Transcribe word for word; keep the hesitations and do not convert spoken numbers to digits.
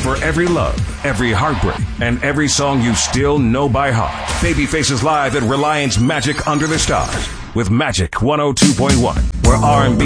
for every love, every heartbreak, and every song you still know by heart. Babyface is live at Reliance Magic Under the Stars with Magic one oh two point one, where R and B